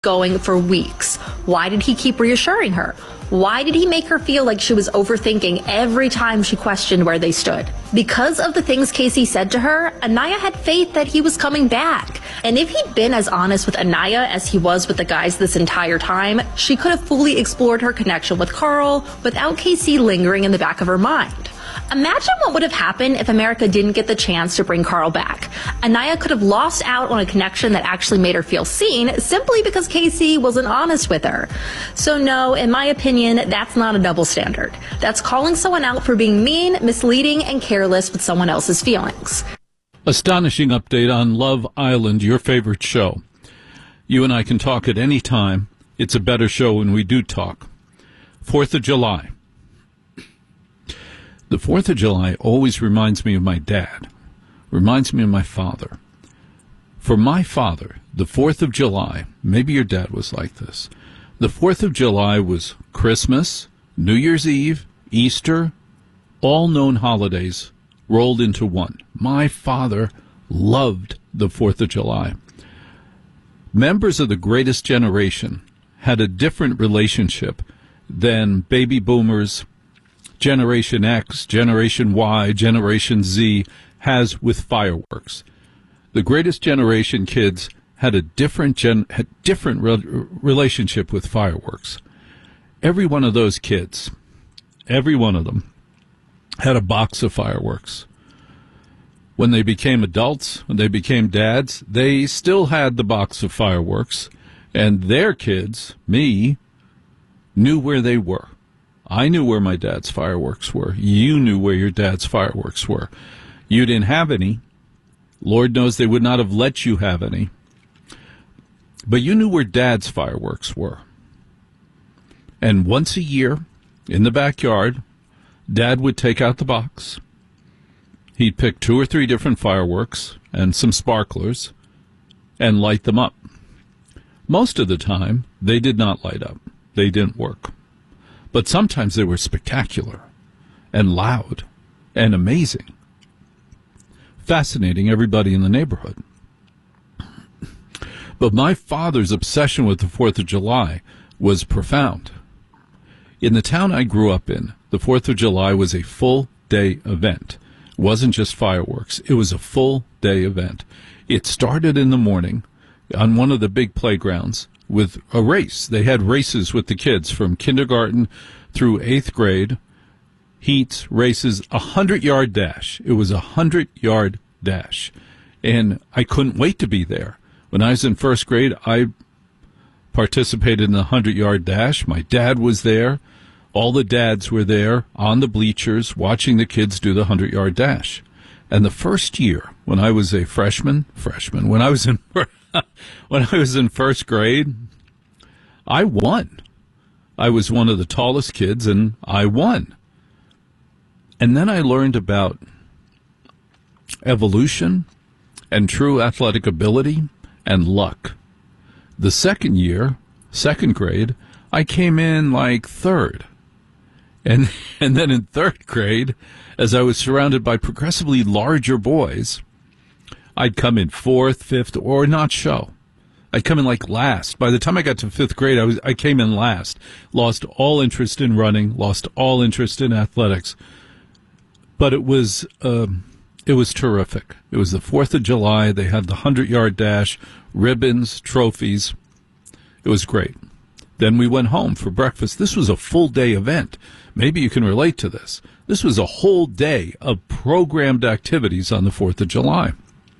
going for weeks? Why did he keep reassuring her? Why did he make her feel like she was overthinking every time she questioned where they stood? Because of the things Casey said to her, Anaya had faith that he was coming back. And if he'd been as honest with Anaya as he was with the guys this entire time, she could have fully explored her connection with Carl without Casey lingering in the back of her mind. Imagine what would have happened if America didn't get the chance to bring Carl back. Anaya could have lost out on a connection that actually made her feel seen simply because Casey wasn't honest with her. So no, in my opinion, that's not a double standard. That's calling someone out for being mean, misleading, and careless with someone else's feelings. Astonishing update on Love Island, your favorite show. You and I can talk at any time. It's a better show when we do talk. 4th of July. The 4th of July always reminds me of my dad, reminds me of my father. For my father, the 4th of July, maybe your dad was like this, the 4th of July was Christmas, New Year's Eve, Easter, all known holidays rolled into one. My father loved the 4th of July. Members of the greatest generation had a different relationship than baby boomers, Generation X, Generation Y, Generation Z has with fireworks. The greatest generation kids had a different relationship with fireworks. Every one of those kids, every one of them, had a box of fireworks. When they became adults, when they became dads, they still had the box of fireworks, and their kids, me, knew where they were. I knew where my dad's fireworks were. You knew where your dad's fireworks were. You didn't have any. Lord knows they would not have let you have any. But you knew where dad's fireworks were. And once a year, in the backyard, Dad would take out the box. He'd pick 2 or 3 different fireworks and some sparklers and light them up. Most of the time, they did not light up. They didn't work. But sometimes they were spectacular and loud and amazing, fascinating everybody in the neighborhood. But my father's obsession with the 4th of July was profound. In the town I grew up in, the 4th of July was a full-day event. It wasn't just fireworks. It was a full-day event. It started in the morning on one of the big playgrounds with a race. They had races with the kids from kindergarten through 8th grade, heats, races, 100-yard dash. It was a 100-yard dash. And I couldn't wait to be there. When I was in 1st grade, I participated in the 100-yard dash. My dad was there. All the dads were there on the bleachers watching the kids do the 100-yard dash. And the first year, when I was a freshman, when I was in when I was in 1st grade, I won. I was one of the tallest kids, and I won. And then I learned about evolution and true athletic ability and luck. The second year, 2nd grade, I came in like 3rd. And then in 3rd grade, as I was surrounded by progressively larger boys, I'd come in 4th, 5th, or not show. I'd come in like last. By the time I got to 5th grade, I came in last. Lost all interest in running, lost all interest in athletics. But it was terrific. It was the 4th of July. They had the 100-yard dash, ribbons, trophies. It was great. Then we went home for breakfast. This was a full-day event. Maybe you can relate to this. This was a whole day of programmed activities on the 4th of July.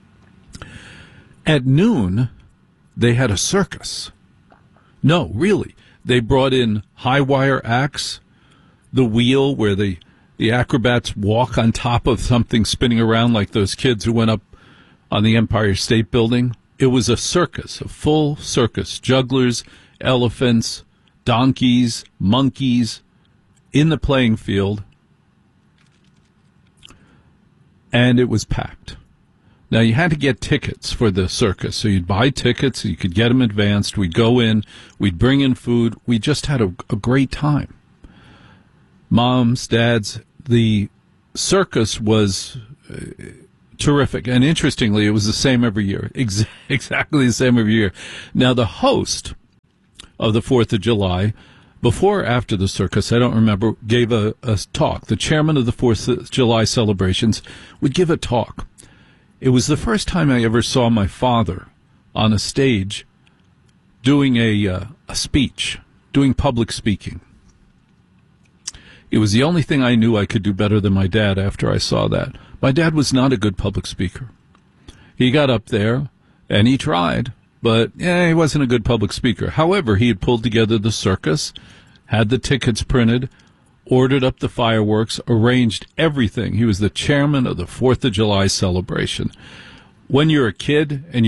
At noon, they had a circus. No, really. They brought in high-wire acts, the wheel where the acrobats walk on top of something spinning around like those kids who went up on the Empire State Building. It was a circus, a full circus. Jugglers, elephants, donkeys, monkeys in the playing field. And it was packed. Now, you had to get tickets for the circus. So you'd buy tickets, you could get them advanced. We'd go in, we'd bring in food. We just had a great time. Moms, dads, the circus was terrific. And interestingly, it was the same every year. Exactly the same every year. Now, the host of the 4th of July, before or after the circus, I don't remember, gave a talk. The chairman of the 4th of July celebrations would give a talk. It was the first time I ever saw my father on a stage doing a speech, doing public speaking. It was the only thing I knew I could do better than my dad after I saw that. My dad was not a good public speaker. He got up there, and he tried, but he wasn't a good public speaker. However, he had pulled together the circus, had the tickets printed, ordered up the fireworks, arranged everything. He was the chairman of the 4th of July celebration. When you're a kid and